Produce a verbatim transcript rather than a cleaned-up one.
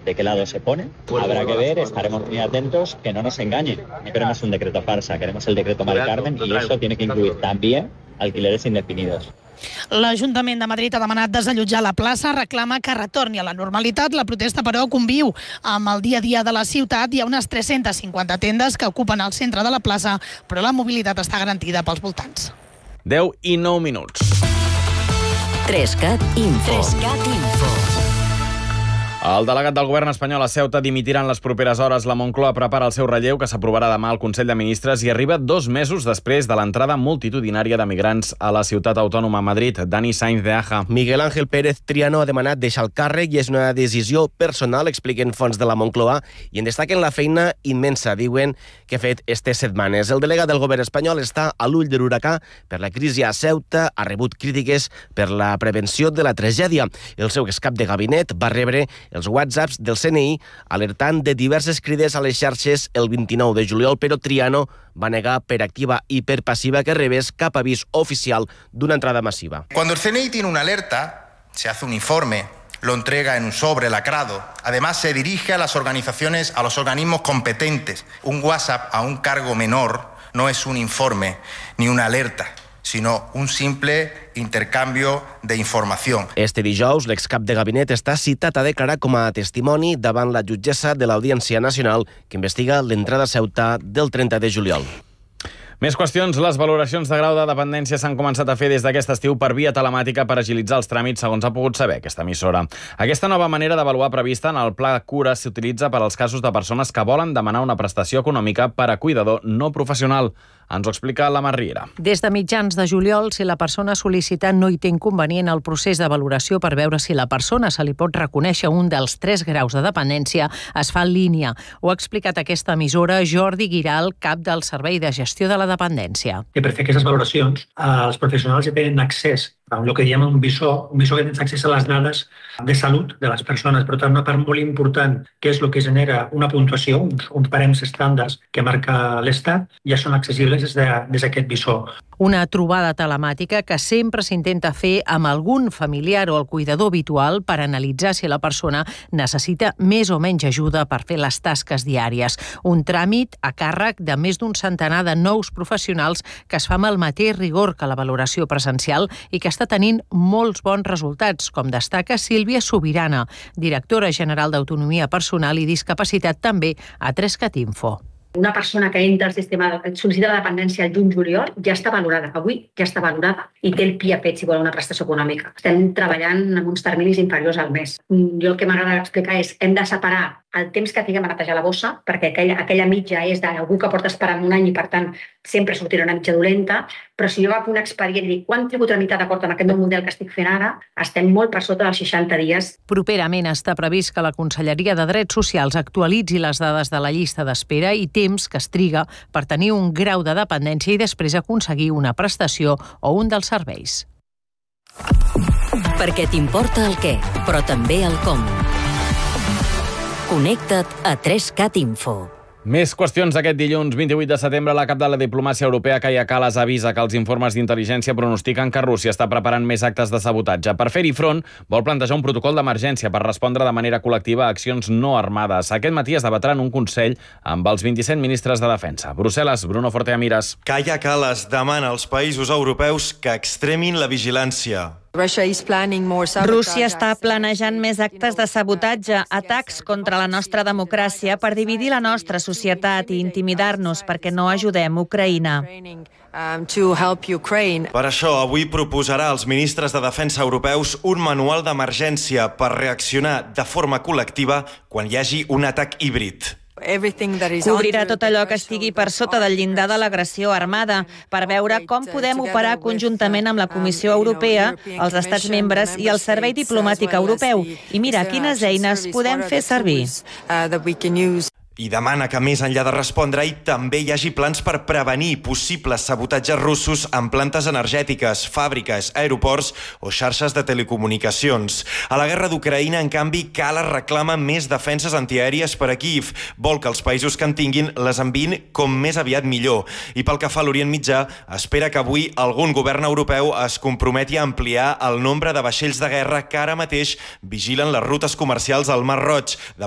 de qué lado se pone. Habrá que ver, estaremos muy atentos, que no nos engañen. No queremos un decreto farsa, queremos el decreto Mari Carmen y eso tiene que incluir también alquileres indefinidos. L'Ajuntament de Madrid ha demanat desallotjar la plaça, reclama que retorni a la normalitat. La protesta, però, conviu amb el dia a dia de la ciutat. Hi ha unes tres-centes cinquanta tendes que ocupen el centre de la plaça, però la mobilitat està garantida pels voltants. deu i nou minuts. Trescat Info. Trescat Info. El delegat del govern espanyol a Ceuta dimitirà en les properes hores. La Moncloa prepara el seu relleu, que s'aprovarà demà al Consell de Ministres i arriba dos mesos després de l'entrada multitudinària de migrants a la ciutat autònoma Madrid. Dani Sainz de Aja. Miguel Ángel Pérez Triano ha demanat deixar el càrrec i és una decisió personal, expliquen fonts de la Moncloa, i en destaquen la feina immensa, diuen, que ha fet estes setmanes. El delegat del govern espanyol està a l'ull de l'huracà per la crisi a Ceuta, ha rebut crítiques per la prevenció de la tragèdia. El seu excap de gabinet va rebre els whatsapps del C N I alertant de diverses crides a les xarxes el vint-i-nou de juliol, però Triano va negar per activa i per passiva que rebés cap avís oficial d'una entrada massiva. Cuando el C N I tiene una alerta, se hace un informe, lo entrega en un sobre lacrado. Además, se dirige a las organizaciones, a los organismos competentes. Un WhatsApp a un cargo menor no es un informe ni una alerta, sinó un simple intercanvi d'informació. Este dijous, l'excap de gabinet està citat a declarar com a testimoni davant la jutgessa de l'Audiència Nacional que investiga l'entrada a Ceuta del trenta de juliol. Més qüestions. Les valoracions de grau de dependència s'han començat a fer des d'aquest estiu per via telemàtica per agilitzar els tràmits, segons ha pogut saber aquesta emissora. Aquesta nova manera d'avaluar prevista en el Pla Cura s'utilitza per als casos de persones que volen demanar una prestació econòmica per a cuidador no professional. Ens ho explica la Mar Riera. Des de mitjans de juliol, si la persona sol·licita no hi té inconvenient el procés de valoració per veure si la persona se li pot reconèixer un dels tres graus de dependència, es fa en línia. Ho ha explicat aquesta emissora Jordi Giral, cap del Servei de Gestió de la Dependència. Que per fer aquestes valoracions, els professionals ja tenen accés a el que diem un visor, un visor que tens accés a les dades de salut de les persones. Per tant, una part molt important, que és el que genera una puntuació, uns, uns barems estàndards que marca l'Estat, ja són accessibles des d'aquest de, visor. Una trobada telemàtica que sempre s'intenta fer amb algun familiar o el cuidador habitual per analitzar si la persona necessita més o menys ajuda per fer les tasques diàries. Un tràmit a càrrec de més d'un centenar de nous professionals que es fa amb el mateix rigor que la valoració presencial i que està tenint molts bons resultats, com destaca Sílvia Sobirana, directora general d'Autonomia Personal i Discapacitat també a Trescat Info. Una persona que entra al sistema de sol·licita la dependència al juny-juliol ja està valorada. Avui ja està valorada i té el P I A P si vol una prestació econòmica. Estem treballant amb uns terminis inferiors al mes. Jo el que m'agrada explicar és hem de separar el temps que tinguem a netejar la bossa, perquè aquella, aquella mitja és d'algú que porta esperant un any i, per tant, sempre sortirà una mitja dolenta, però si jo agafo un expedient i dic quant tribu tramitat d'acord amb aquest nou model que estic fent ara, estem molt per sota dels seixanta dies. Properament està previst que la Conselleria de Drets Socials actualitzi les dades de la llista d'espera i temps que es triga per tenir un grau de dependència i després aconseguir una prestació o un dels serveis. Perquè t'importa el què, però també el com. Connecta't a Trescat Info. Més qüestions d'aquest dilluns vint-i-vuit de setembre. La cap de la diplomàcia europea, Kaja Kallas, avisa que els informes d'intel·ligència pronostiquen que Rússia està preparant més actes de sabotatge. Per fer-hi front, vol plantejar un protocol d'emergència per respondre de manera col·lectiva a accions no armades. Aquest matí es debatrà en un Consell amb els vint-i-set ministres de defensa. Brussel·les, Bruno Forteamiras. Kaja Kallas demana als països europeus que extremin la vigilància. Rússia està planejant més actes de sabotatge, atacs contra la nostra democràcia per dividir la nostra societat i intimidar-nos perquè no ajudem Ucraïna. Per això, avui proposarà als ministres de defensa europeus un manual d'emergència per reaccionar de forma col·lectiva quan hi hagi un atac híbrid. Cobrirà tot allò que estigui per sota del llindar de l'agressió armada per veure com podem operar conjuntament amb la Comissió Europea, els Estats membres i el Servei Diplomàtic Europeu i mirar quines eines podem fer servir. I demana que més enllà de respondre-hi també hi hagi plans per prevenir possibles sabotatges russos en plantes energètiques, fàbriques, aeroports o xarxes de telecomunicacions. A la guerra d'Ucraïna, en canvi, Kallas reclama més defenses antiaèries per a Kíiv. Vol que els països que en tinguin les enviïn com més aviat millor. I pel que fa a l'Orient Mitjà, espera que avui algun govern europeu es comprometi a ampliar el nombre de vaixells de guerra que ara mateix vigilen les rutes comercials al Mar Roig.